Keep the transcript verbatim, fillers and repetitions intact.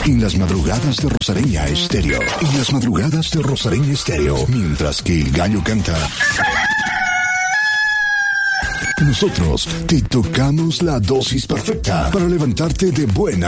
En las madrugadas de Rosareña Estéreo. En las madrugadas de Rosareña Estéreo. Mientras que el gallo canta, nosotros te tocamos la dosis perfecta para levantarte de buena